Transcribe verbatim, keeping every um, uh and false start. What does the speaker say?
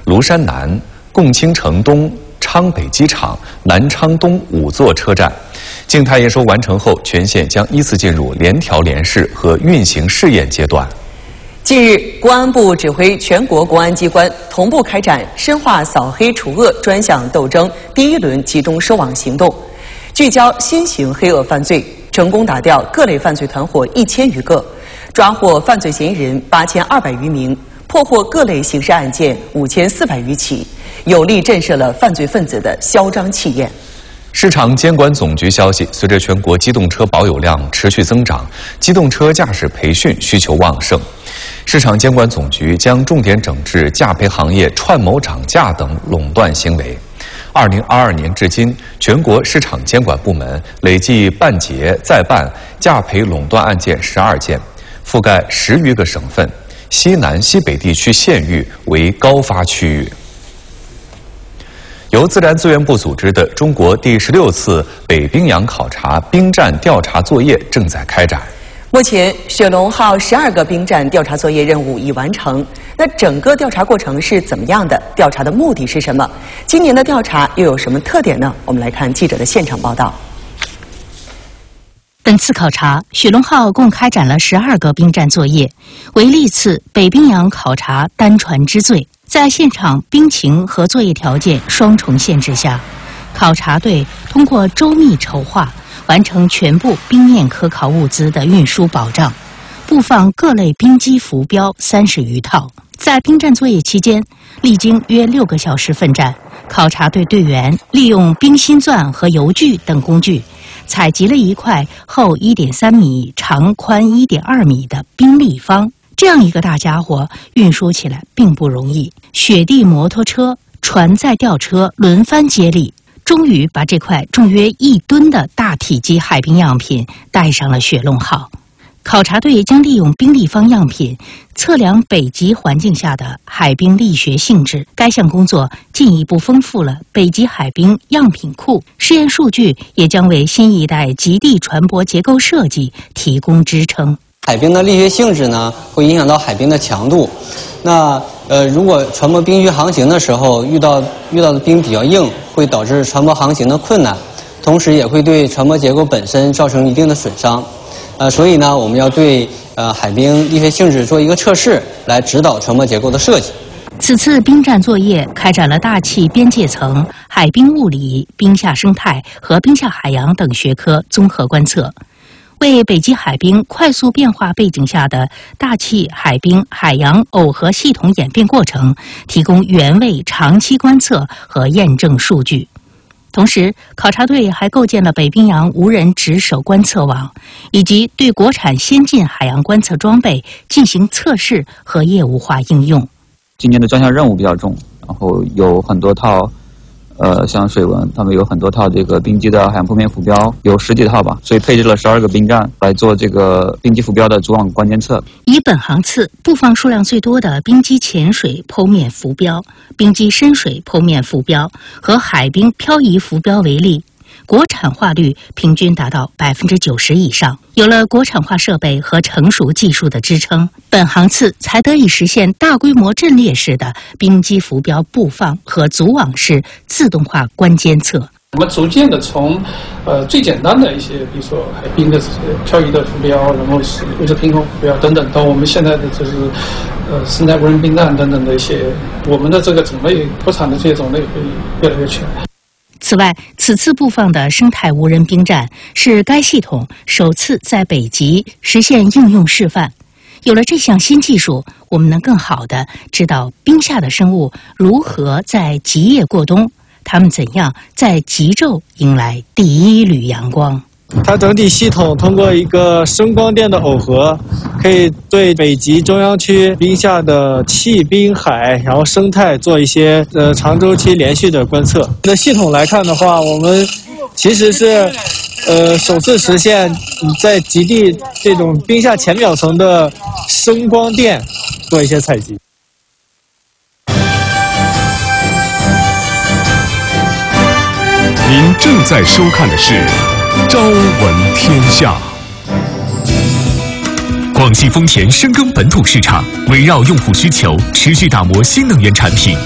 庐山南、共青城东、昌北机场、南昌东五座车站。静态验收完成后，全线将依次进入联调联试和运行试验阶段。 近日，公安部指挥全国公安机关同步开展深化扫黑除恶专项斗争第一轮集中收网行动，聚焦新型黑恶犯罪，成功打掉各类犯罪团伙一千余个，抓获犯罪嫌疑人八千二百余名，破获各类刑事案件五千四百余起，有力震慑了犯罪分子的嚣张气焰。 市场监管总局消息，随着全国机动车保有量持续增长，机动车驾驶培训需求旺盛。市场监管总局将重点整治价培行业串谋涨价等垄断行为。二零二二年至今，全国市场监管部门累计办结再办价培垄断案件十二件，覆盖十余个省份，西南、西北地区县域为高发区域。由自然资源部组织的中国第十六次北冰洋考察冰站调查作业正在开展。 目前，雪龙号十二个冰站调查作业任务已完成。那整个调查过程是怎么样的？调查的目的是什么？今年的调查又有什么特点呢？我们来看记者的现场报道。 本次考察，雪龙号共开展了十二个冰站作业，为历次北冰洋考察单船之最。在现场冰情和作业条件双重限制下，考察队通过周密筹划，完成全部冰面可考物资的运输保障，布放各类冰机浮标三十余套。在冰站作业期间，历经约六个小时奋战，考察队队员利用冰心钻和油锯等工具，采集了一块厚一点三米、长宽一点二米的冰立方。这样一个大家伙运输起来并不容易，雪地摩托车、船载吊车轮番接力，终于把这块重约一吨的大体积海冰样品带上了雪龙号。考察队将利用冰立方样品测量北极环境下的海冰力学性质。该项工作进一步丰富了北极海冰样品库，试验数据也将为新一代极地船舶结构设计提供支撑。 海冰的力学性质呢，会影响到海冰的强度。那呃，如果船舶冰区航行的时候遇到遇到的冰比较硬，会导致船舶航行的困难，同时也会对船舶结构本身造成一定的损伤。呃，所以呢，我们要对呃海冰力学性质做一个测试，来指导船舶结构的设计。 此次冰站作业开展了大气边界层、海冰物理、冰下生态和冰下海洋等学科综合观测，为北极海冰快速变化背景下的大气、海冰、海洋耦合系统演变过程提供原位长期观测和验证数据。同时，考察队还构建了北冰洋无人值守观测网，以及对国产先进海洋观测装备进行测试和业务化应用。 今年的专项任务比较重，然后有很多套呃，像水文，他们有很多套这个冰机的海洋铺面浮标，有十几套吧，所以配置了十二个冰站来做这个冰机浮标的主网关监测。 以本航次布放数量最多的冰机潜水剖面浮标、冰机深水剖面浮标和海冰漂移浮标为例，国产化率平均达到百分之九十以上。有了国产化设备和成熟技术的支撑，本航次才得以实现大规模阵列式的冰机浮标布放和组网式自动化关监测。 我们逐渐的从呃最简单的一些，比如说海冰的漂移的浮标，然后是物质凭空浮标等等，到我们现在的就是呃生态无人冰站等等的一些，我们的这个种类国产的这些种类会越来越全。 此外，此次布放的生态无人冰站是该系统首次在北极实现应用示范。有了这项新技术，我们能更好地知道冰下的生物如何在极夜过冬，它们怎样在极昼迎来第一缕阳光。 它整体系统通过一个声光电的耦合，可以对北极中央区冰下的气、冰、海，然后生态做一些呃长周期连续的观测。那系统来看的话，我们其实是呃首次实现在极地这种冰下浅表层的声光电做一些采集。 您正在收看的是《朝闻天下》。广汽丰田深耕本土市场，围绕用户需求，持续打磨新能源产品，